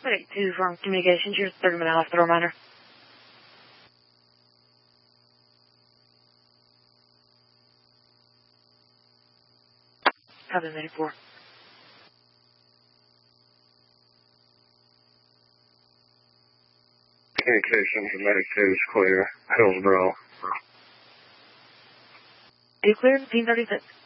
Wait, 2 from communications, here's 30-minute hospital reminder. Copy, minute 4. Communications, Medic 2 is clear. Hillsborough. You cleared, 1036.